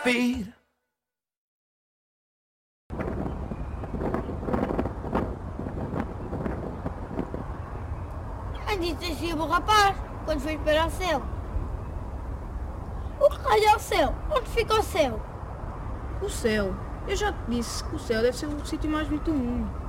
feet. Ainda assim, bom rapaz, quando fez para o céu. O que raio é o céu? Onde fica o céu? O céu. Eu já te disse que o céu deve ser o sítio mais bonito do mundo.